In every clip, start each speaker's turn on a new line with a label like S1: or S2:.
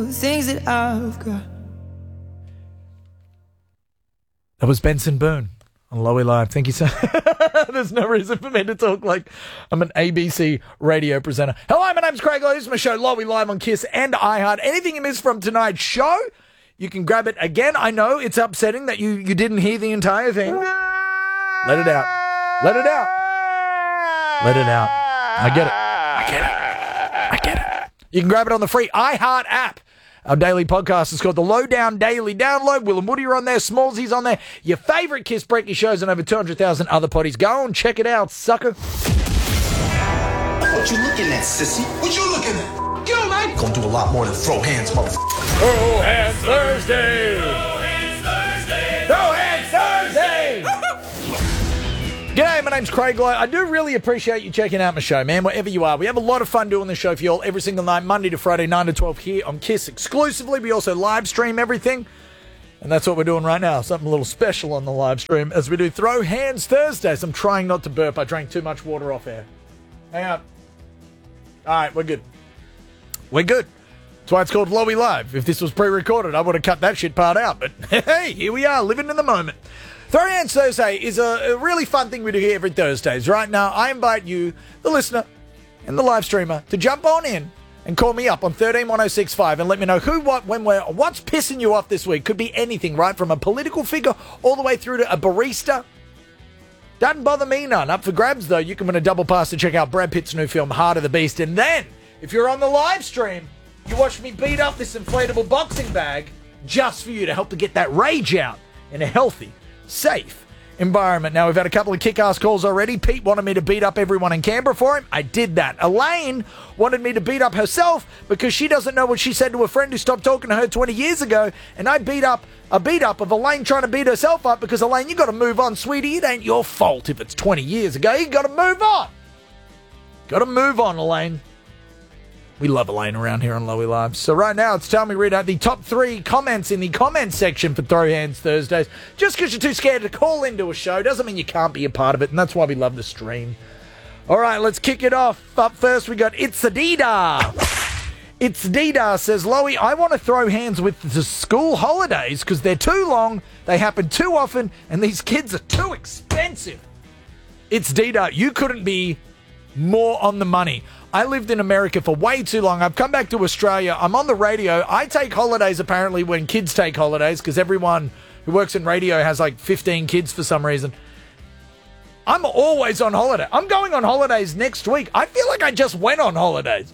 S1: things that I've got.
S2: That was Benson Boone on Lowy Live. Thank you, sir. There's no reason for me to talk like I'm an ABC radio presenter. Hello, my name's Craig Lowe. This is my show, Lowy Live on Kiss and iHeart. Anything you missed from tonight's show, you can grab it again. I know it's upsetting that you didn't hear the entire thing. Let it out. Let it out. Let it out. I get it. I get it. I get it. You can grab it on the free iHeart app. Our daily podcast is called The Lowdown Daily Download. Will and Woody are on there. Smallsy's on there. Your favourite Kiss Breaky shows and over 200,000 other potties. Go and check it out, sucker.
S3: What you looking at, sissy? What you looking at? Yo, man. Gonna do a lot more than throw hands, motherfucker.
S2: Throw Hands Thursday. Throw Hands Thursday. Throw Hands Thursday. G'day, my name's Craig Lowe. I do really appreciate you checking out my show, man, wherever you are. We have a lot of fun doing this show for you all every single night, Monday to Friday, 9 to 12 here on Kiss exclusively. We also live stream everything, and that's what we're doing right now, something a little special on the live stream as we do Throw Hands Thursdays. I'm trying not to burp. I drank too much water off air. Hang on. All right, we're good. We're good. That's why it's called Lowy Live. If this was pre-recorded, I would have cut that shit part out, but hey, here we are, living in the moment. Throw Hands Thursday is a really fun thing we do here every Thursdays. Right now, I invite you, the listener and the live streamer, to jump on in and call me up on 131065 and let me know who, what, when, where, what's pissing you off this week. Could be anything, right? From a political figure all the way through to a barista. Doesn't bother me none. Up for grabs, though. You can win a double pass to check out Brad Pitt's new film, Heart of the Beast. And then, if you're on the live stream, you watch me beat up this inflatable boxing bag just for you to help to get that rage out in a healthy, safe environment. Now, we've had a couple of kick-ass calls already. Pete wanted me to beat up everyone in Canberra for him. I did that. Elaine wanted me to beat up herself because she doesn't know what she said to a friend who stopped talking to her 20 years ago. And I beat up a beat-up of Elaine trying to beat herself up because, Elaine, you got to move on, sweetie. It ain't your fault if it's 20 years ago. You got to move on. Got to move on, Elaine. We love Elaine around here on Lowy Live. So right now, it's time we read out the top 3 comments in the comments section for Throw Hands Thursdays. Just because you're too scared to call into a show doesn't mean you can't be a part of it, and that's why we love the stream. All right, let's kick it off. Up first, we got It's Adida. It's Adida says, Lowy, I want to throw hands with the school holidays because they're too long, they happen too often, and these kids are too expensive. It's Adida. You couldn't be more on the money. I lived in America for way too long. I've come back to Australia. I'm on the radio. I take holidays apparently when kids take holidays because everyone who works in radio has like 15 kids for some reason. I'm always on holiday. I'm going on holidays next week. I feel like I just went on holidays.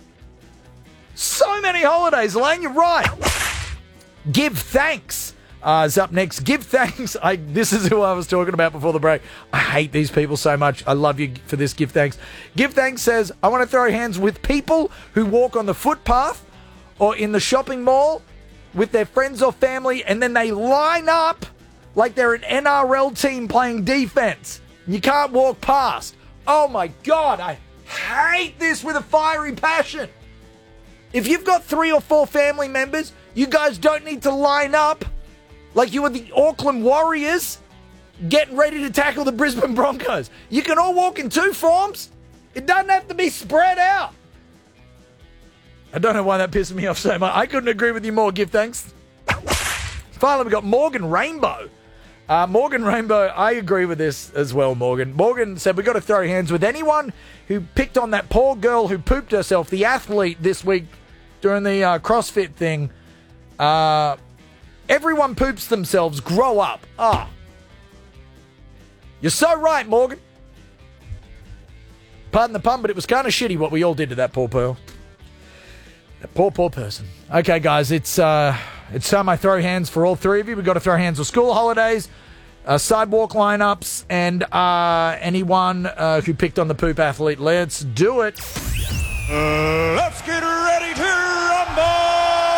S2: So many holidays, Elaine, you're right. Give thanks is up next. Give thanks. This is who I was talking about before the break. I hate these people so much. I love you for this. Give thanks. Give thanks says, I want to throw hands with people who walk on the footpath or in the shopping mall with their friends or family, and then they line up like they're an NRL team playing defense. You can't walk past. Oh my God, I hate this with a fiery passion. If you've got 3 or 4 family members, you guys don't need to line up like you were the Auckland Warriors getting ready to tackle the Brisbane Broncos. You can all walk in 2 forms. It doesn't have to be spread out. I don't know why that pissed me off so much. I couldn't agree with you more. Give thanks. Finally, we got Morgan Rainbow. Morgan Rainbow, I agree with this as well, Morgan. Morgan said, we got to throw hands with anyone who picked on that poor girl who pooped herself, the athlete this week during the CrossFit thing. Everyone poops themselves. Grow up. You're so right, Morgan. Pardon the pun, but it was kind of shitty what we all did to that poor pearl. That poor person. Okay, guys, it's time I throw hands for all 3 of you. We've got to throw hands for school holidays, sidewalk lineups, and anyone who picked on the poop athlete. Let's do it.
S4: Let's get ready to rumble!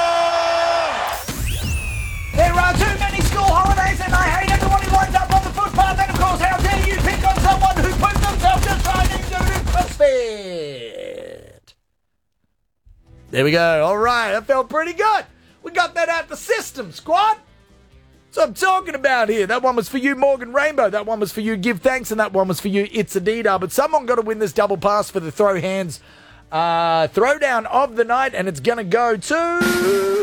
S2: There are too many school holidays, and I hate everyone who lines up on the footpath. And of course, how dare you pick on someone who put themselves just trying to do CrossFit? There we go. All right, that felt pretty good. We got that out the system, squad. So I'm talking about here. That one was for you, Morgan Rainbow. That one was for you, Give Thanks, and that one was for you, It's Adida. But someone got to win this double pass for the Throw Hands Throwdown of the night, and it's going to go to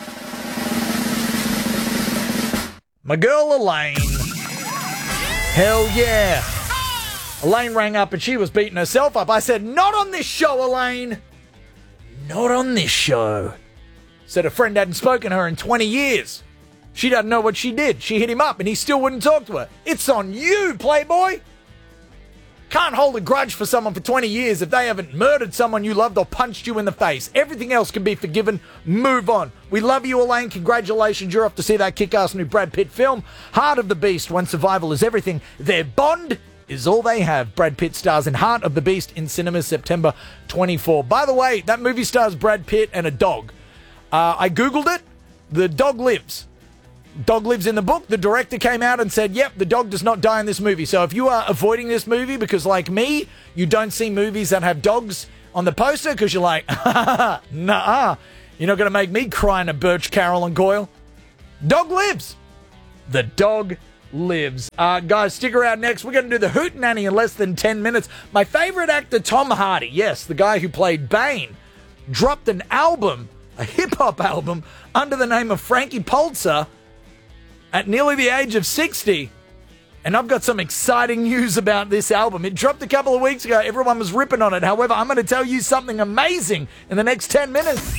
S2: my girl Elaine. Hell yeah. Elaine rang up and she was beating herself up. I said, not on this show, Elaine. Not on this show. Said a friend hadn't spoken to her in 20 years. She doesn't know what she did. She hit him up and he still wouldn't talk to her. It's on you, Playboy. Can't hold a grudge for someone for 20 years if they haven't murdered someone you loved or punched you in the face. Everything else can be forgiven. Move on. We love you, Elaine. Congratulations. You're off to see that kick-ass new Brad Pitt film, Heart of the Beast, When Survival is Everything. Their bond is all they have. Brad Pitt stars in Heart of the Beast in cinemas September 24. By the way, that movie stars Brad Pitt and a dog. I Googled it. The dog lives. Dog lives in the book. The director came out and said, yep, the dog does not die in this movie. So if you are avoiding this movie because, like me, you don't see movies that have dogs on the poster because you're like, nah, you're not going to make me cry in a Birch, Carroll and Goyle. Dog lives. The dog lives. Guys, stick around next. We're going to do the Hootenanny in less than 10 minutes. My favorite actor, Tom Hardy, yes, the guy who played Bane, dropped an album, a hip-hop album, under the name of Frankie Polzer at nearly the age of 60. And I've got some exciting news about this album. It dropped a couple of weeks ago. Everyone was ripping on it. However, I'm going to tell you something amazing in the next 10 minutes.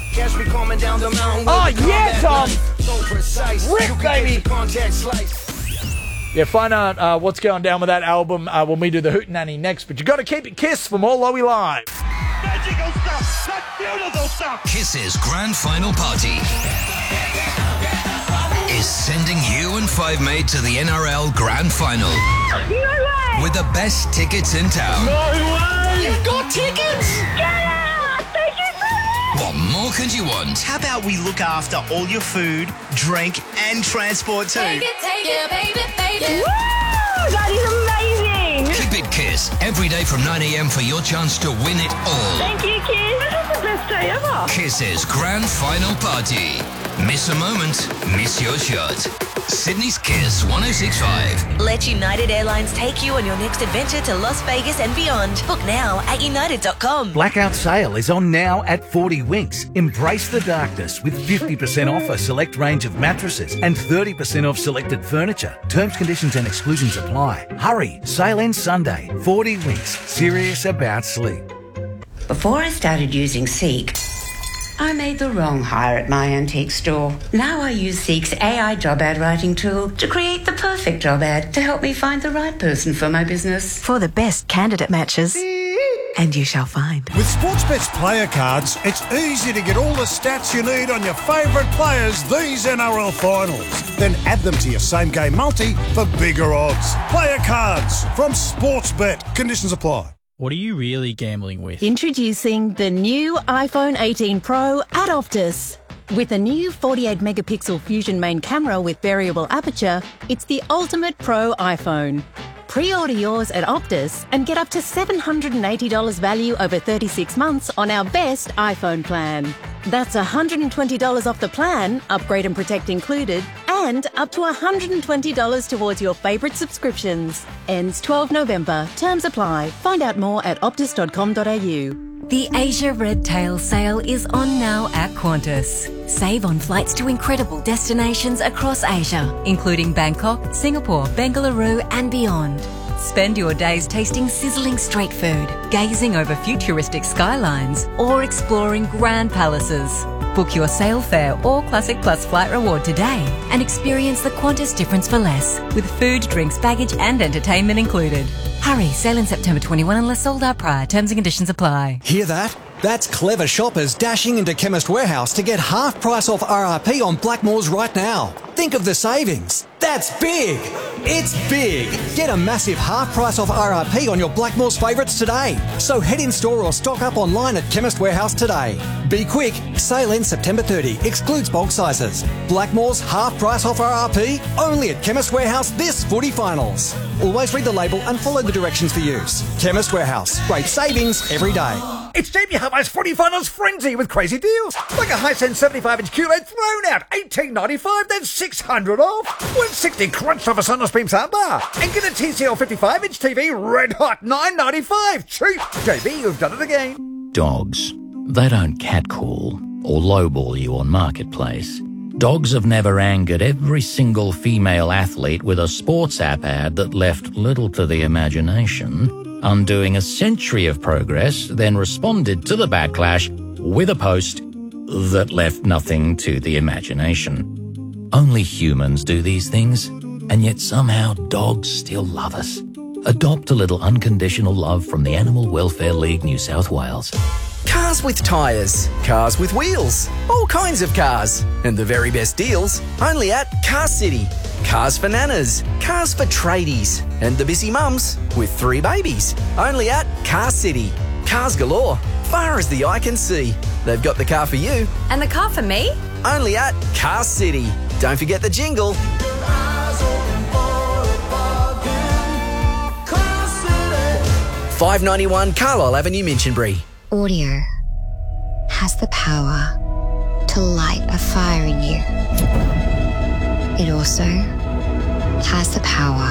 S2: Oh, yeah, Tom! Rip, baby! Yeah, find out what's going down with that album when we do the Hootenanny next. But you got to keep it Kiss from All Lowy Live.
S4: Magical stuff! That's beautiful stuff!
S5: Kiss's grand final party is sending you and Five Mate to the NRL Grand Final.
S6: No way!
S5: With the best tickets in town.
S4: No way!
S5: You've got tickets!
S6: Get out! Thank you so much!
S5: What more could you want?
S7: How about we look after all your food, drink, and transport too?
S6: Take it, baby. Woo! That is amazing!
S5: Keep it Kiss every day from 9 a.m. for your chance to win it all.
S6: Thank you, Kiss. This is the best day ever.
S5: Kiss's grand final party. Miss a moment, miss your shot. Sydney's Kiss 106.5.
S8: Let United Airlines take you on your next adventure to Las Vegas and beyond. Book now at united.com.
S9: Blackout sale is on now at 40 Winks. Embrace the darkness with 50% off a select range of mattresses and 30% off selected furniture. Terms, conditions and exclusions apply. Hurry, sale ends Sunday. 40 Winks, serious about sleep.
S10: Before I started using Seek, I made the wrong hire at my antique store. Now I use Seek's AI job ad writing tool to create the perfect job ad to help me find the right person for my business.
S8: For the best candidate matches. And you shall find.
S4: With Sportsbet's player cards, it's easy to get all the stats you need on your favourite players these NRL finals. Then add them to your same-game multi for bigger odds. Player cards from Sportsbet. Conditions apply.
S11: What are you really gambling with?
S12: Introducing the new iPhone 18 Pro at Optus. With a new 48-megapixel Fusion main camera with variable aperture, it's the ultimate pro iPhone. Pre-order yours at Optus and get up to $780 value over 36 months on our best iPhone plan. That's $120 off the plan, upgrade and protect included, and up to $120 towards your favourite subscriptions. Ends 12 November. Terms apply. Find out more at optus.com.au.
S13: The Asia Red Tail sale is on now at Qantas. Save on flights to incredible destinations across Asia, including Bangkok, Singapore, Bengaluru and beyond. Spend your days tasting sizzling street food, gazing over futuristic skylines, or exploring grand palaces. Book your sail fare or Classic Plus flight reward today and experience the Qantas difference for less, with food, drinks, baggage and entertainment included. Hurry, sale in September 21 unless sold out prior. Terms and conditions apply.
S14: Hear that? That's clever shoppers dashing into Chemist Warehouse to get half price off RRP on Blackmores right now. Think of the savings. That's big. It's big. Get a massive half price off RRP on your Blackmores favourites today. So head in store or stock up online at Chemist Warehouse today. Be quick. Sale ends September 30. Excludes bulk sizes. Blackmores half price off RRP only at Chemist Warehouse this footy finals. Always read the label and follow the directions for use. Chemist Warehouse. Great savings every day.
S2: It's Jamie Hubbar's Footy Finals Frenzy with crazy deals. Like a Hisense 75-inch QLED thrown out, $18.95, then $600 off. $160 crunched off a Sonos Beam soundbar. And get a TCL 55-inch TV red hot $9.95. Cheap. JB, you've done it again.
S15: dogs. They don't catcall or lowball you on Marketplace. Dogs have never angered every single female athlete with a sports app ad that left little to the imagination, undoing a century of progress, then responded to the backlash with a post that left nothing to the imagination. Only humans do these things, and yet somehow dogs still love us. Adopt a little unconditional love from the Animal Welfare League New South Wales.
S16: Cars with tyres, cars with wheels, all kinds of cars. And the very best deals, only at Car City. Cars for nanas, cars for tradies, and the busy mums with 3 babies. Only at Car City. Cars galore, far as the eye can see. They've got the car for you.
S6: And the car for me?
S16: Only at Car City. Don't forget the jingle. $5.91 Carlisle Avenue, Minchinbury.
S17: Audio has the power to light a fire in you. It also has the power